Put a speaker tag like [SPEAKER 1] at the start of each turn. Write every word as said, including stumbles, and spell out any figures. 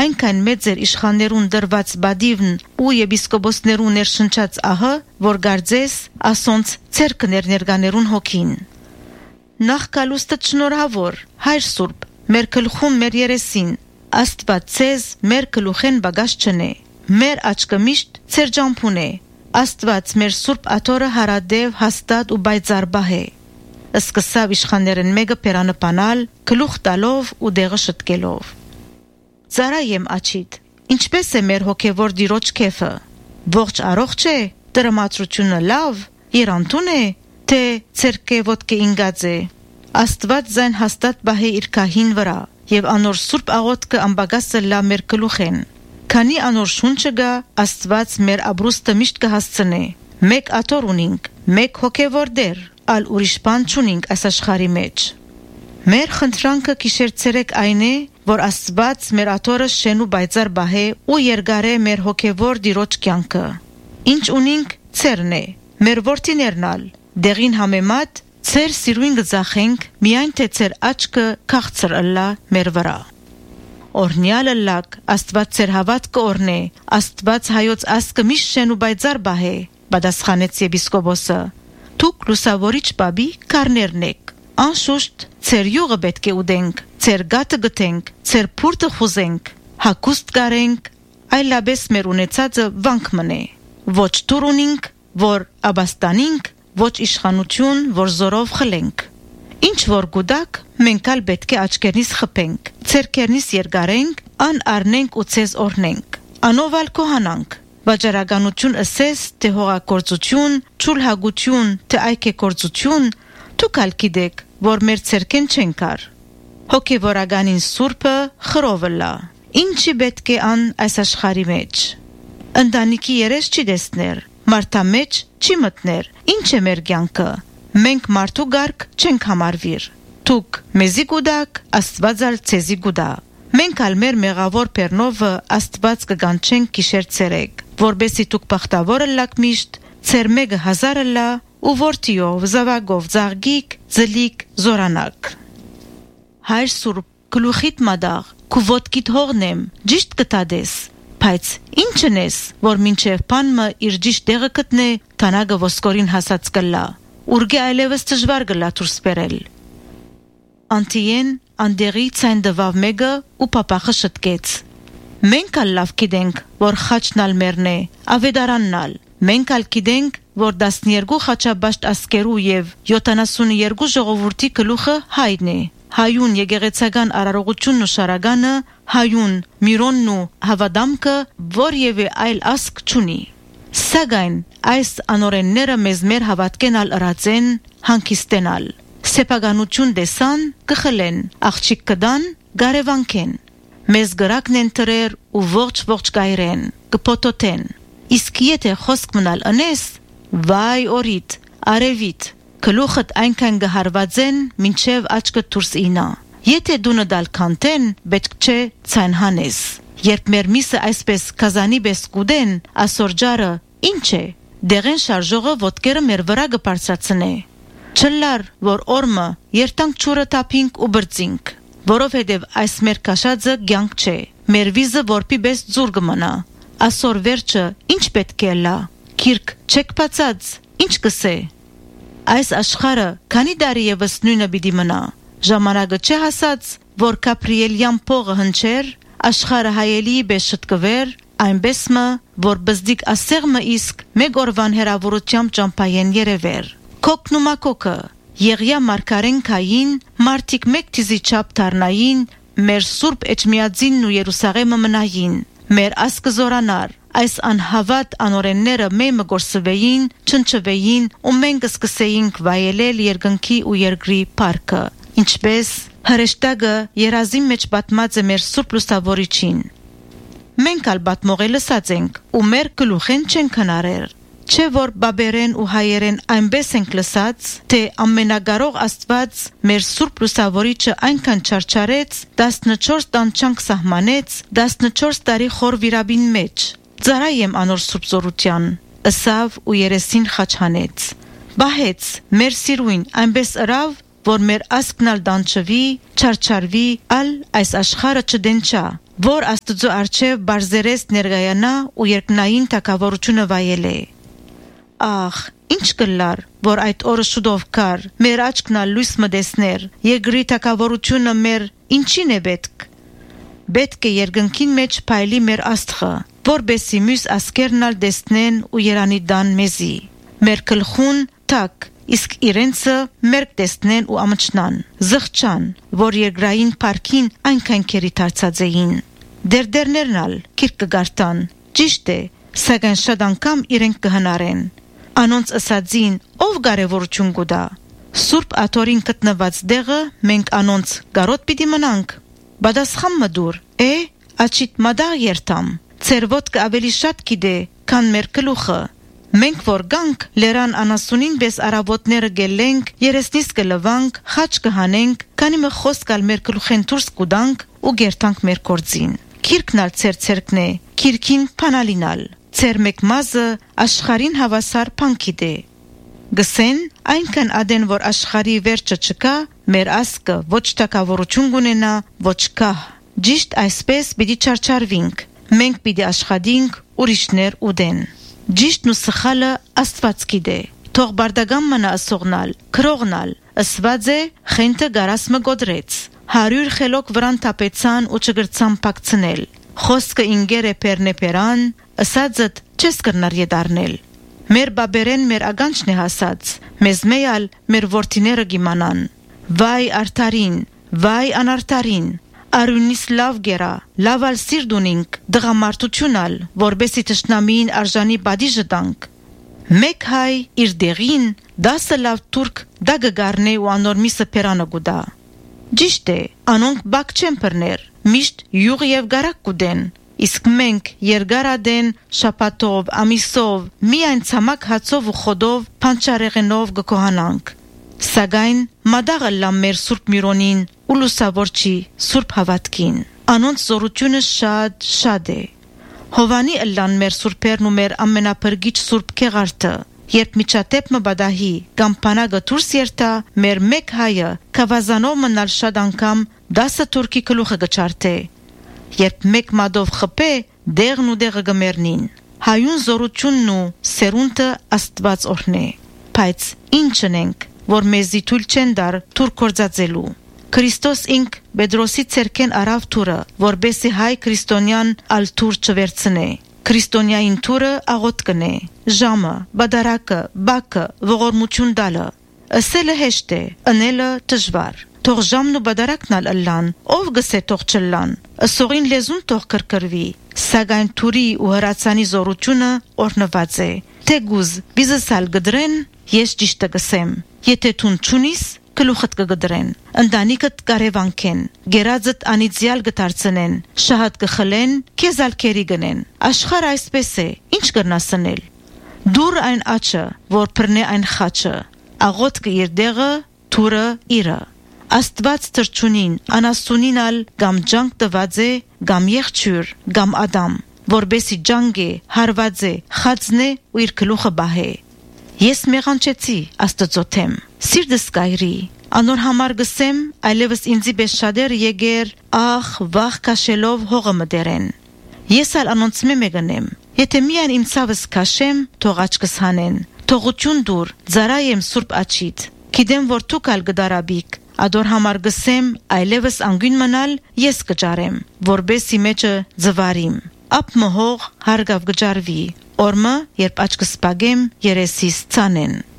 [SPEAKER 1] այնքան մեծ էր իշխաններուն դրված բադիվն ու եպիսկոպոսներուն ներշնչած ահը, որ գարձես ասոնց ցերկներ ներկաներուն հոգին։ Նախ կալուստը շնորհավոր, Հայր Սուրբ, մեր գլխում մեր երեսին, Աստված ցեզ մեր գլուխեն բագաշ չնե, մեր աչքը միշտ ցեր ջամփուն է, Աստված մեր Սուրբ աթորը հարադև հաստատ ու բայցարբահ է։ Սկսավ իշխաններն մեկը պերանպանալ, գլուխ տալով ու դեղը շտկելով։ Ծարայեմ աչիդ, ինչպես է մեր հոգևոր դիրոջ քեֆը, ողջ առողջ է, տրամադրությունը լավ, իրանտուն է, թե ցերկե ոտկե ինգած է, Աստված զայն հաստատ բահե իր քահին վրա, եւ անոր սուրբ աղոթքը ամբագասը լա մեր գլուխեն, քանի անոր շունչը գա, Աստված մեր աբրուստը միշտ կհասցնե, մեկ աթոր ունինք, մեկ հոգևոր դեր, ալ ուրիշ բան չունինք այս աշխարհի մեջ։ Մեր խնդրանքը գիշեր-ցերեկ այն է, որ Աստված մեր աթորը շեն ու բայցար բահե ու երգարե մեր հոգևոր դիրոջ կյանքը։ Ինչ ունինք, ցերն է, մեր որդիներն ալ, դեղին համեմատ, ցեր սիրուն գծախենք, միայն թե ցեր աչքը քաղցր ըլլա մեր վրա։ Օրնյալ ըլլակ, Աստված ցեր հավատքը օրնե, Աստված հայոց ասկը միշտ շեն ու բայցար բահե, պատասխանեց եպիսկոպոսը։ Դուք լուսավորիչ բաբի կարներն եք։ Անշուշտ ցեր յուղը պետք է ուդենք, ցեր գատը գտենք, ցեր փուրտը խուզենք, հակուստ կարենք, այլաբես մեր ունեցածը վանք մնե։ Ոչ դուր ունինք, որ աբաստանինք, ոչ իշխանություն, որ զորով խլենք։ Ինչ որ գուդակ, մենք ալ պետք է աչքերնից խփենք, ցերկերնից երգարենք, ան առնենք ու ցեզ օրնենք։ Անովալ կոհանանք, վաճառականություն ըսես, թե հողագործություն, ճուլհագություն, թե այգեգործություն, դուք ալ գիտեք, որ մեր ցերկեն չեն կար։ Հոգևորականին սուրբը խրովը լա։ Ինչի պետք է ան այս աշխարհի մեջ։ Ընտանիքի երես չի դեսներ, մարդա մեջ չի մտներ, ինչ է մեր կյանքը։ Մենք մարդու գարկ չենք համարվիր։ Դուք մեզի գուդակ, Աստված ալ ցեզի գուդա։ Մենք ալ մեր մեղավոր բեռնովը Աստված կգանչենք գիշեր-ցերեկ, որբեսի դուք բախտավորը լաք միշտ, ցեր մեկը հազարը լա ու որդիով, զավագով, զաղգիկ, ձլիկ, զորանակ։ Հայր Սուրբ, գլուխիդ մադաղ, քու ոտքիդ հողնեմ, ճիշտ կտադես, բայց ինչն ես, որ մինչև բանմը իր ճիշտ տեղը գտնե, թանագը ոսկորին հասած կլա, ուրգե այլևս դժվար գլա դուրս բերել։ Անտիեն անդերի ցայն դվավ մեկը ու պապախը շտկեց։ Մենք ալ լավ գիտենք, որ խաչն ալ մերն է, ավետարանն ալ, մենք ալ գիտենք, որ տասներկու խաչաբաշտ ասկերու եւ յոթանասունուերկու ժողովրդի գլուխը հայն է, հայուն եկեղեցական արարողությունն ու շարականը, հայուն միրոնն ու հավադամքը, որևէ այլ ասկ չունի։ Սակայն այս անօրենները մեզ մեր հավատքեն ալ ըրացեն, հանգիստենալ, սեփականություն դեսան, կխլեն, աղջիկ կդան, գարևանքեն, մեզ գրակն են տրեր ու ողջ-ողջ գայրեն, կփոթոթեն, իսկ եթե խոսք մնալ ընես, վայ օրիդ, արևիդ, գլուխդ այնքան գհարվածեն, մինչև աչքդ դուրս ինա, եթե դու նդալ կանտեն, պետք չէ ցայն հանես, երբ մեր միսը այսպես կազանի պես կուդեն, ասոր ջարը, ինչ է, դեղեն շարժողը ոտքերը մեր վրա կբարձրացնե, չլար, որ օրմը երտանք չուրը տապինք ու բրծինք, որովհետև այս մեր կաշածը կյանք չէ, մեր վիզը որպի պես ձուր կմնա, ասոր վերջը ինչ պետք է լա, քիրք չեք բացած, ինչ կսե, այս աշխարը քանի դարի ևս նույնը պիտի մնա, ժամանակը չէ հասած, որ կապրիելյան փողը հնչեր, աշխարը հայելի պես շտկվեր, այնպես մը, որ բզդիկ ասեղմը իսկ մեկ օրվան հերավորությամբ ճամփայեն երևեր, կոկն ու մակոկը, Եղիա մարգարեն կային, մարդիկ մեկ թիզի չափ դառնային, մեր Սուրբ Էջմիածինն ու Երուսաղեմը մնային, մեր ասկը զորանար, այս անհավատ անօրենները մեմը գործվեին, չնչվեին ու մենք սկսեինք վայելել երկնքի ու երկրի փառքը, ինչպես հրեշտակը երազի մեջ պատմած է մեր Սուրբ Լուսավորիչին։ Մենք ալ պատմողը լսած ենք ու մեր գլուխեն չենք հնարել, չէ որ բաբերեն ու հայերեն այնպես ենք լսած, թե ամենագարող Աստված մեր Սուրբ Լուսավորիչը այնքան չարչարեց, տասնչորս տանչանք սահմանեց, տասնչորս տարի խոր վիրաբին մեջ, ծարայեմ անոր Սուրբ զորության, ըսավ ու երեսին խաչ հանեց, բահեց մեր սիրույն այնպես ըրավ, որ մեր ասկն ալ դանչվի, չարչարվի, ալ այս աշխարը չդենչա, որ Աստծո առջև բարձերես ներգայանա ու երկնային թակավորությունը վայելե։ Ախ, ինչ կլար, որ այդ օրը շուտով կար, մեր աչքն ալ լույս մտեսներ, երկրի թակավորությունը մեր ինչին է պետք։ Պետք է երկնքին մեջ փայլի մեր Աստղը, որբեսի մյուս ասկերն ալ տեսնեն ու երանի դան մեզի։ Մեր գլխուն թակ, իսկ իրենցը մերկ տեսնեն ու ամչնան, զղջան, որ երկրային парքին այնքան քերի դարձած էին։ Դերդերներն ալ քիրք կգարտան, ճիշտ է, սակայն շատ անգամ իրենք կհնարեն։ Անոնց ըսածին ով կարևորություն կուտա։ Սուրբ աթորին գտնված դեղը մենք անոնց գարոտ պիտի մնանք։ Բադասխան մդուր, է, աչիտ մադաղ երթամ, ծեր ոտքը ավելի շատ գիտե, քան մեր գլուխը։ Մենք որ գանք, լերան անասունին բես արավոտները գելենք, երեսնիս կլվանք, խաչ կհանենք, քանի մը խոսք ալ մեր գլուխեն դուրս կուտանք ու գերտանք մեր կորձին։ Քիրքն ալ ծեր ցերկն է, քիրքին փանալինալ, ծեր մեկ մազը աշխարին հավասար փանքիդե։ Գսեն, այնքան ադեն որ աշխարի վերջը չկա, մեր ասկը ոչ թակավորություն կունենա, ոչ կահ։ Ճիշտ այսպես պիտի չարչարվինք, մենք պիտի աշխատենք, ուրիշներ ուդեն։ Ճիշտն ու սխալը Աստված գիտե։ Թող բարդագամ մնա ասողնալ, քրողնալ, ըսված է խենթը գարասմը գոդրեց։ Հարյուր խելոք վրան թապեցան ու չգրցան փակցնել։ Խոսքը ինգեր է պերնեպերան, ըսածդ չես կրնար ետարնել։ Մեր բաբերեն մեր ագանչն է հասած, մեզ մեյալ մեր որդիները գիմանան։ Վայ արդարին, վայ անարդարին, արյունիս լավ գերա, լավ ալ սիրտ ունինք, դղամարտություն ալ, որբեսի թշնամիին արժանի բադիժը տանք։ Մեկ հայ իր դեղին, դասը լավ թուրք դա գգարնե ու անոր միսը պերանը գուդա։ Ճիշտ է, անոնք բակ չեն պրներ, միշտ յուղ և գարակ կուդեն, իսկ մենք երգարադեն շապատով, ամիսով, միայն ցամաք հացով ու խոդով, փանչարեղենով գկոհանանք։ Սակայն մադաղը լամ մեր Սուրբ Միրոնին ու լուսավորչի Սուրբ հավատքին։ Անոնց զորությունը շատ շատ է։ Հովանի ըլլան մեր սուրբերն ու մեր ամենապրգիչ Սուրբ Քեղարտը, երբ միջատեպ մը բադահի կամ փանագը դուրս երթա, մեր մեկ հայը կավազանով մնալ շատ անգամ դասը թուրքի գլուխը գչարթե։ Երբ մեկ մադով խփե, դեղն ու դեղը գմերնին։ Հայուն զորությունն ու սերունդը Աստված օրհնե։ Բայց ինչն ենք, որ մեզի թույլ չեն դար թուր կործածելու։ Քրիստոս ինք Պետրոսի ցերքեն արավ թուրը, որբեսի հայ քրիստոնյան ալ թուր չվերցնե։ Քրիստոնյային թուրը աղոթքն է, ժամը, բադարակը, բակը, ողորմություն դալը։ Ասելը հեշտ է, ընելը դժվար։ Թող ժամն ու բադարակն ալ ըլլան, ով գսե թող չլան, ըսողին լեզուն թող կրկրվի, սակայն թուրի ու հրացանի զորությունը օրնված է։ Թեգուզ բիզսալ գդրեն, ես ճիշտը գսեմ, եթե թուն չունիս, գլուխդ կգդրեն, ընտանիքդ կարևանքեն, գերածդ անիծյալ գտարցնեն, շահատ կխլեն, քեզ ալ քերի գնեն։ Աշխարհ այսպես է, ինչ կրնասնել։ Դուր այն աչը, որ փռնե այն խաչը, աղոթքը իր դեղը, թուրը իրը։ Աստված թրջունին, անասունին ալ գամ ջանք տված է, գամ եղջյուր, գամ ադամ, որբեսի ջանք է, հարված է, խածն է ու իր գլուխը բահե։ Ես մեղանչեցի Աստծո թեմ, սիրտս կայրի, անոր համար գսեմ, այլևս ինձի պես շատեր եկեր, ախ, վախ կաշելով հողը մդերեն։ Ես ալ անոնց մե մեգնեմ, եթե միայն իմ ցավս կաշեմ, թող աչքս հանեն, թողություն դուր, ծարայեմ Սուրբ աչիդ, գիտեմ որ դուք ալ գդարաբիք, ադոր համար գսեմ, այլևս անգույն մնալ, ես կճարեմ, որբեսի մեջը ձվարիմ, ապ մհող հարգավ գճարվի, օրմը, երբ աչքս պագեմ, երեսիս ցանեն։